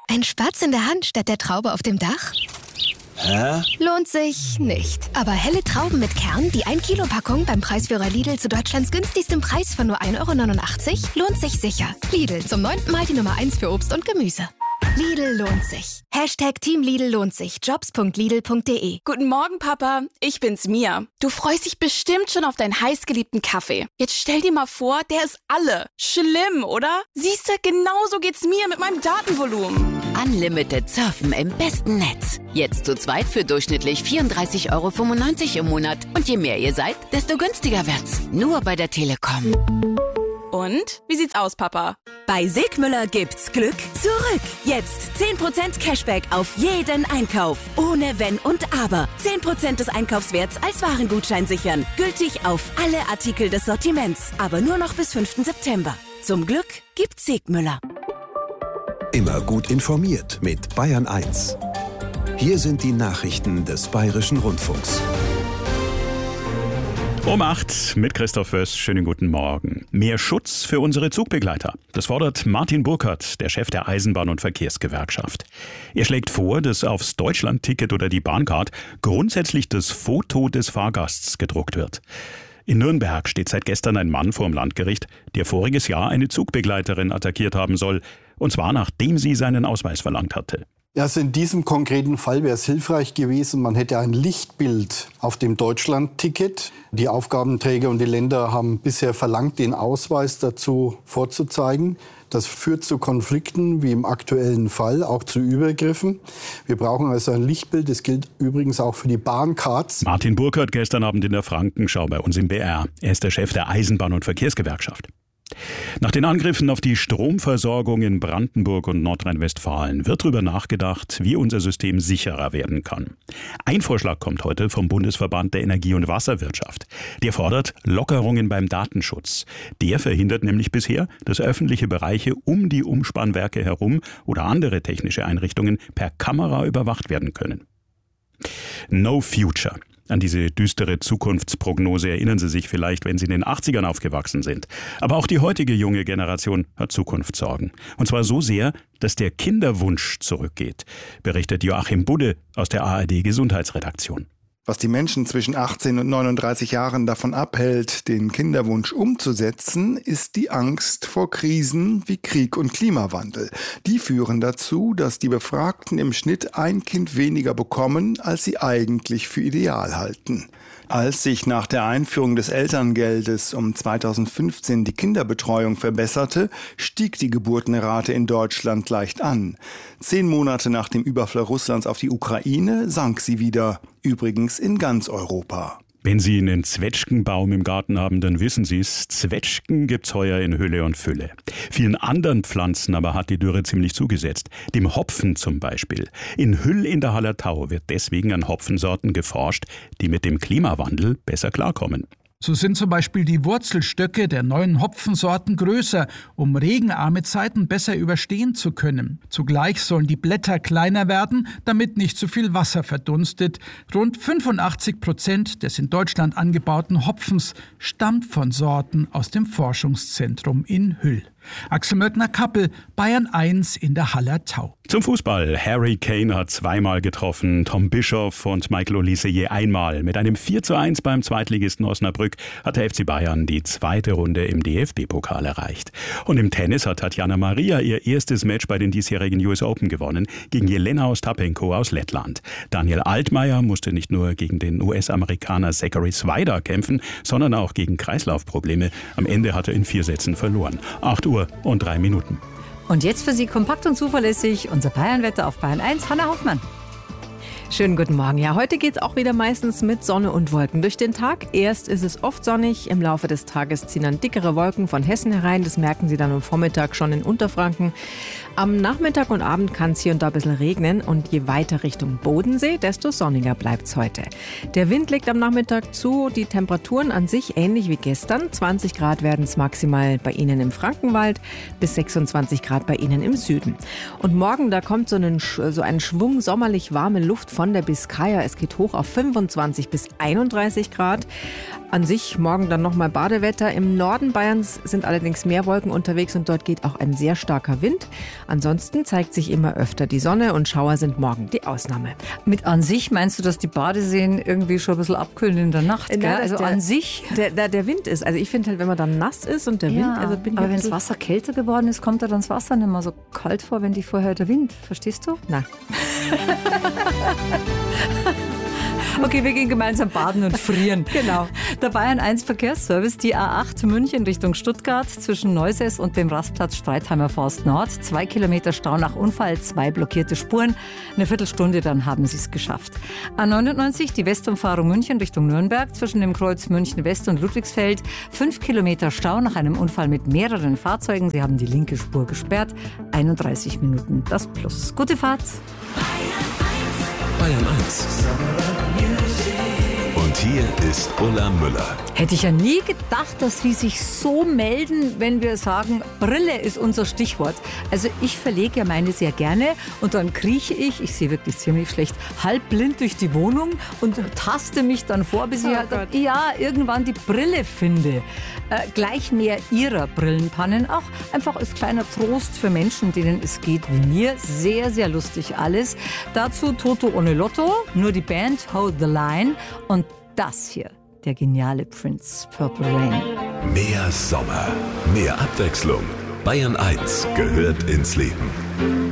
Ein Spatz in der Hand statt der Traube auf dem Dach? Hä? Lohnt sich nicht. Aber helle Trauben mit Kern, die 1 Kilo Packung beim Preisführer Lidl zu Deutschlands günstigstem Preis von nur 1,89 € lohnt sich sicher. Lidl, zum 9. Mal die Nummer 1 für Obst und Gemüse. Lidl lohnt sich. #Team Lidl lohnt sich. Jobs.lidl.de. Guten Morgen, Papa. Ich bin's, Mia. Du freust dich bestimmt schon auf deinen heißgeliebten Kaffee. Jetzt stell dir mal vor, der ist alle. Schlimm, oder? Siehste, genauso geht's mir mit meinem Datenvolumen. Unlimited Surfen im besten Netz. Jetzt zu zweit für durchschnittlich 34,95 € im Monat. Und je mehr ihr seid, desto günstiger wird's. Nur bei der Telekom. Und? Wie sieht's aus, Papa? Bei Sigmüller gibt's Glück zurück. Jetzt 10% Cashback auf jeden Einkauf. Ohne Wenn und Aber. 10% des Einkaufswerts als Warengutschein sichern. Gültig auf alle Artikel des Sortiments. Aber nur noch bis 5. September. Zum Glück gibt's Sigmüller. Immer gut informiert mit Bayern 1. Hier sind die Nachrichten des Bayerischen Rundfunks. Um 8 mit Christoph Föß. Schönen guten Morgen. Mehr Schutz für unsere Zugbegleiter. Das fordert Martin Burkert, der Chef der Eisenbahn- und Verkehrsgewerkschaft. Er schlägt vor, dass aufs Deutschlandticket oder die Bahncard grundsätzlich das Foto des Fahrgasts gedruckt wird. In Nürnberg steht seit gestern ein Mann vor dem Landgericht, der voriges Jahr eine Zugbegleiterin attackiert haben soll. Und zwar nachdem sie seinen Ausweis verlangt hatte. Ja, also in diesem konkreten Fall wäre es hilfreich gewesen, man hätte ein Lichtbild auf dem Deutschlandticket. Die Aufgabenträger und die Länder haben bisher verlangt, den Ausweis dazu vorzuzeigen. Das führt zu Konflikten, wie im aktuellen Fall, auch zu Übergriffen. Wir brauchen also ein Lichtbild. Das gilt übrigens auch für die Bahncards. Martin Burkert gestern Abend in der Frankenschau bei uns im BR. Er ist der Chef der Eisenbahn- und Verkehrsgewerkschaft. Nach den Angriffen auf die Stromversorgung in Brandenburg und Nordrhein-Westfalen wird darüber nachgedacht, wie unser System sicherer werden kann. Ein Vorschlag kommt heute vom Bundesverband der Energie- und Wasserwirtschaft. Der fordert Lockerungen beim Datenschutz. Der verhindert nämlich bisher, dass öffentliche Bereiche um die Umspannwerke herum oder andere technische Einrichtungen per Kamera überwacht werden können. No Future. An diese düstere Zukunftsprognose erinnern Sie sich vielleicht, wenn Sie in den 80ern aufgewachsen sind. Aber auch die heutige junge Generation hat Zukunftssorgen. Und zwar so sehr, dass der Kinderwunsch zurückgeht, berichtet Joachim Budde aus der ARD-Gesundheitsredaktion. Was die Menschen zwischen 18 und 39 Jahren davon abhält, den Kinderwunsch umzusetzen, ist die Angst vor Krisen wie Krieg und Klimawandel. Die führen dazu, dass die Befragten im Schnitt ein Kind weniger bekommen, als sie eigentlich für ideal halten. Als sich nach der Einführung des Elterngeldes um 2015 die Kinderbetreuung verbesserte, stieg die Geburtenrate in Deutschland leicht an. 10 Monate nach dem Überfall Russlands auf die Ukraine sank sie wieder, übrigens in ganz Europa. Wenn Sie einen Zwetschgenbaum im Garten haben, dann wissen Sie es, Zwetschgen gibt's heuer in Hülle und Fülle. Vielen anderen Pflanzen aber hat die Dürre ziemlich zugesetzt. Dem Hopfen zum Beispiel. In Hüll in der Hallertau wird deswegen an Hopfensorten geforscht, die mit dem Klimawandel besser klarkommen. So sind zum Beispiel die Wurzelstöcke der neuen Hopfensorten größer, um regenarme Zeiten besser überstehen zu können. Zugleich sollen die Blätter kleiner werden, damit nicht zu viel Wasser verdunstet. Rund 85% des in Deutschland angebauten Hopfens stammt von Sorten aus dem Forschungszentrum in Hüll. Axel Möttner-Kappel, Bayern 1 in der Hallertau. Zum Fußball. Harry Kane hat 2-mal getroffen, Tom Bischoff und Michael Olise je einmal. Mit einem 4:1 beim Zweitligisten Osnabrück hat der FC Bayern die zweite Runde im DFB-Pokal erreicht. Und im Tennis hat Tatjana Maria ihr erstes Match bei den diesjährigen US Open gewonnen, gegen Jelena Ostapenko aus Lettland. Daniel Altmaier musste nicht nur gegen den US-Amerikaner Zachary Swider kämpfen, sondern auch gegen Kreislaufprobleme. Am Ende hat er in 4 Sätzen verloren. 8:03. Und jetzt für Sie kompakt und zuverlässig unser Bayern-Wetter auf Bayern 1, Hanna Hoffmann. Schönen guten Morgen. Ja, heute geht's auch wieder meistens mit Sonne und Wolken durch den Tag. Erst ist es oft sonnig, im Laufe des Tages ziehen dann dickere Wolken von Hessen herein. Das merken Sie dann am Vormittag schon in Unterfranken. Am Nachmittag und Abend kann es hier und da ein bisschen regnen und je weiter Richtung Bodensee, desto sonniger bleibt's heute. Der Wind legt am Nachmittag zu, die Temperaturen an sich ähnlich wie gestern. 20 Grad werden es maximal bei Ihnen im Frankenwald, bis 26 Grad bei Ihnen im Süden. Und morgen, da kommt so ein Schwung sommerlich warme Luft von der Biskaya. Es geht hoch auf 25 bis 31 Grad. An sich morgen dann nochmal Badewetter. Im Norden Bayerns sind allerdings mehr Wolken unterwegs und dort geht auch ein sehr starker Wind. Ansonsten zeigt sich immer öfter die Sonne und Schauer sind morgen die Ausnahme. Mit an sich meinst du, dass die Badeseen irgendwie schon ein bisschen abkühlen in der Nacht? Gell? Also an sich? Der Wind ist. Also ich finde halt, wenn man dann nass ist und der Wind... Also bin ich aber wenn das Wasser kälter geworden ist, kommt dann das Wasser nicht mehr so kalt vor, wenn dich vorher der Wind. Verstehst du? Nein. Okay, wir gehen gemeinsam baden und frieren. Genau. Der Bayern 1 Verkehrsservice, die A8 München Richtung Stuttgart zwischen Neuses und dem Rastplatz Streitheimer Forst Nord. 2 Kilometer Stau nach Unfall, 2 blockierte Spuren. Eine Viertelstunde, dann haben sie es geschafft. A99, die Westumfahrung München Richtung Nürnberg zwischen dem Kreuz München West und Ludwigsfeld. 5 Kilometer Stau nach einem Unfall mit mehreren Fahrzeugen. Sie haben die linke Spur gesperrt. 31 Minuten das Plus. Gute Fahrt. Bayern 1. Und hier ist Ulla Müller. Hätte ich ja nie gedacht, dass Sie sich so melden, wenn wir sagen, Brille ist unser Stichwort. Also ich verlege ja meine sehr gerne und dann krieche ich sehe wirklich ziemlich schlecht, halbblind durch die Wohnung und taste mich dann vor, bis ich irgendwann die Brille finde. Gleich mehr Ihrer Brillenpannen, auch einfach als kleiner Trost für Menschen, denen es geht wie mir. Sehr, sehr lustig alles. Dazu Toto ohne Lotto, nur die Band Hold the Line und das hier, der geniale Prince, Purple Rain. Mehr Sommer, mehr Abwechslung. Bayern 1 gehört ins Leben.